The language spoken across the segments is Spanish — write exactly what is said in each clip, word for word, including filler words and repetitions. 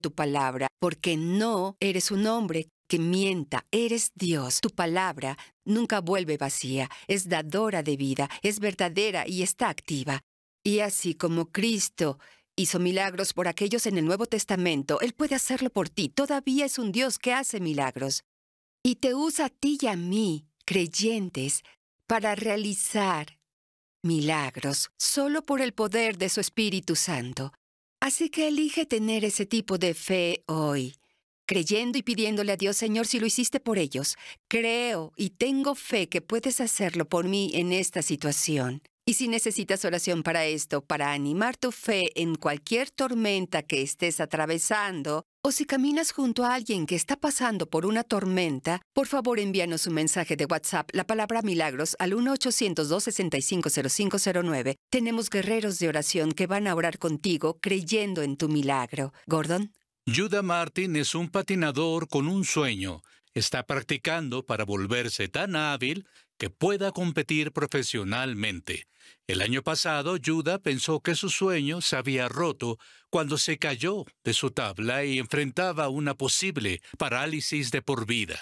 tu palabra, porque no eres un hombre que mienta, eres Dios. Tu palabra nunca vuelve vacía, es dadora de vida, es verdadera y está activa. Y así como Cristo hizo milagros por aquellos en el Nuevo Testamento, Él puede hacerlo por ti. Todavía es un Dios que hace milagros. Y te usa a ti y a mí, creyentes, para realizar milagros solo por el poder de su Espíritu Santo. Así que elige tener ese tipo de fe hoy, creyendo y pidiéndole a Dios: Señor, si lo hiciste por ellos, creo y tengo fe que puedes hacerlo por mí en esta situación. Y si necesitas oración para esto, para animar tu fe en cualquier tormenta que estés atravesando, o si caminas junto a alguien que está pasando por una tormenta, por favor envíanos un mensaje de WhatsApp, la palabra milagros, al uno ochocientos, dos sesenta y cinco, cero cinco cero nueve. Tenemos guerreros de oración que van a orar contigo creyendo en tu milagro. Gordon. Judah Martin es un patinador con un sueño. Está practicando para volverse tan hábil que pueda competir profesionalmente. El año pasado, Judah pensó que su sueño se había roto cuando se cayó de su tabla y enfrentaba una posible parálisis de por vida.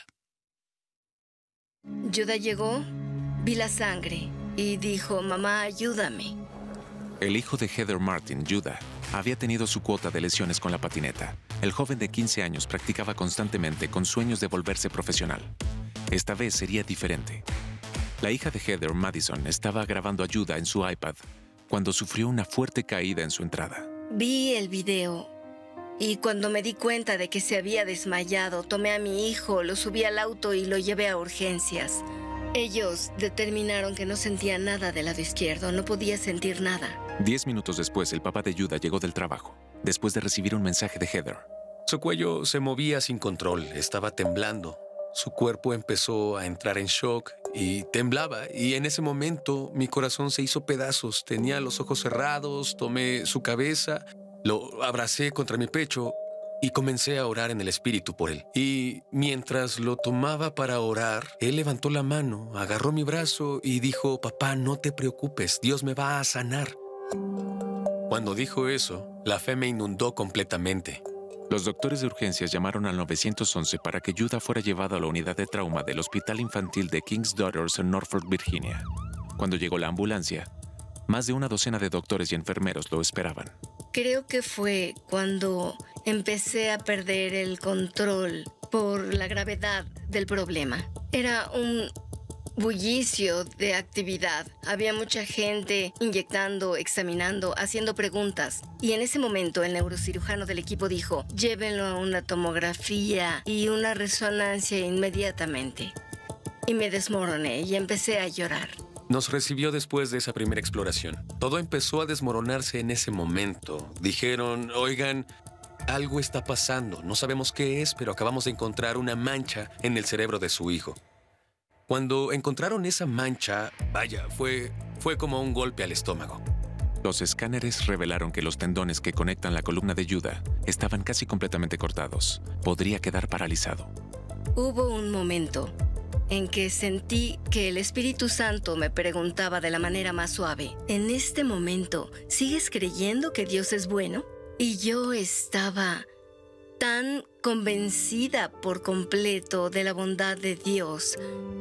Judah llegó, vi la sangre y dijo: mamá, ayúdame. El hijo de Heather Martin, Judah, había tenido su cuota de lesiones con la patineta. El joven de quince años practicaba constantemente con sueños de volverse profesional. Esta vez sería diferente. La hija de Heather, Madison, estaba grabando a Judah en su iPad cuando sufrió una fuerte caída en su entrada. Vi el video y cuando me di cuenta de que se había desmayado, tomé a mi hijo, lo subí al auto y lo llevé a urgencias. Ellos determinaron que no sentía nada del lado izquierdo, no podía sentir nada. Diez minutos después, el papá de Judah llegó del trabajo, después de recibir un mensaje de Heather. Su cuello se movía sin control, estaba temblando. Su cuerpo empezó a entrar en shock y temblaba, y en ese momento mi corazón se hizo pedazos. Tenía los ojos cerrados, tomé su cabeza, lo abracé contra mi pecho y comencé a orar en el espíritu por él. Y mientras lo tomaba para orar, él levantó la mano, agarró mi brazo y dijo: papá, no te preocupes, Dios me va a sanar. Cuando dijo eso, la fe me inundó completamente. Los doctores de urgencias llamaron al nueve once para que Judah fuera llevado a la unidad de trauma del Hospital Infantil de King's Daughters en Norfolk, Virginia. Cuando llegó la ambulancia, más de una docena de doctores y enfermeros lo esperaban. Creo que fue cuando empecé a perder el control por la gravedad del problema. Era un bullicio de actividad. Había mucha gente inyectando, examinando, haciendo preguntas. Y en ese momento el neurocirujano del equipo dijo: llévenlo a una tomografía y una resonancia inmediatamente. Y me desmoroné y empecé a llorar. Nos recibió después de esa primera exploración. Todo empezó a desmoronarse en ese momento. Dijeron: oigan, algo está pasando. No sabemos qué es, pero acabamos de encontrar una mancha en el cerebro de su hijo. Cuando encontraron esa mancha, vaya, fue, fue como un golpe al estómago. Los escáneres revelaron que los tendones que conectan la columna de Judah estaban casi completamente cortados. Podría quedar paralizado. Hubo un momento en que sentí que el Espíritu Santo me preguntaba de la manera más suave: ¿en este momento sigues creyendo que Dios es bueno? Y yo estaba tan convencida por completo de la bondad de Dios,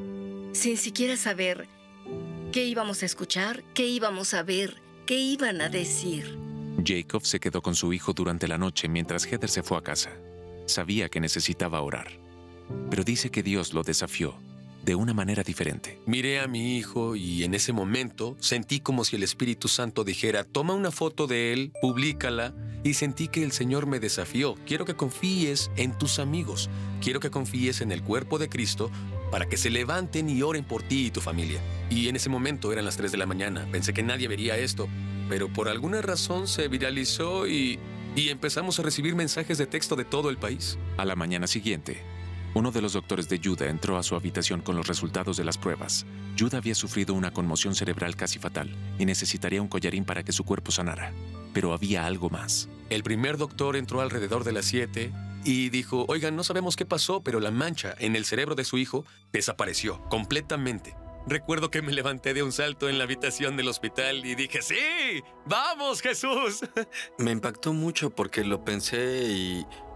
sin siquiera saber qué íbamos a escuchar, qué íbamos a ver, qué iban a decir. Jacob se quedó con su hijo durante la noche mientras Heather se fue a casa. Sabía que necesitaba orar, pero dice que Dios lo desafió de una manera diferente. Miré a mi hijo y en ese momento sentí como si el Espíritu Santo dijera: toma una foto de él, públicala, y sentí que el Señor me desafió. Quiero que confíes en tus amigos. Quiero que confíes en el cuerpo de Cristo para que se levanten y oren por ti y tu familia. Y en ese momento eran las tres de la mañana. Pensé que nadie vería esto, pero por alguna razón se viralizó y, y empezamos a recibir mensajes de texto de todo el país. A la mañana siguiente, uno de los doctores de Judah entró a su habitación con los resultados de las pruebas. Judah había sufrido una conmoción cerebral casi fatal y necesitaría un collarín para que su cuerpo sanara. Pero había algo más. El primer doctor entró alrededor de las siete y dijo: oigan, no sabemos qué pasó, pero la mancha en el cerebro de su hijo desapareció completamente. Recuerdo que me levanté de un salto en la habitación del hospital y dije: ¡sí! ¡Vamos, Jesús! Me impactó mucho porque lo pensé y